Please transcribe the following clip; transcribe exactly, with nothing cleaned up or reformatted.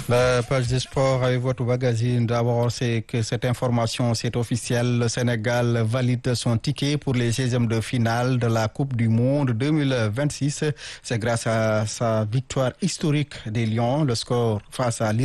La page de sport avec votre magazine. D'abord, c'est que cette information, c'est officiel. Le Sénégal valide son ticket pour les seizièmes de finale de la Coupe du Monde deux mille vingt-six. C'est grâce à sa victoire historique des Lions. Le score face à l'Iran